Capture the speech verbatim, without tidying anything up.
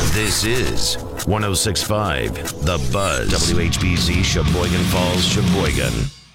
This is one oh six point five The Buzz. W H B Z, Sheboygan Falls, Sheboygan.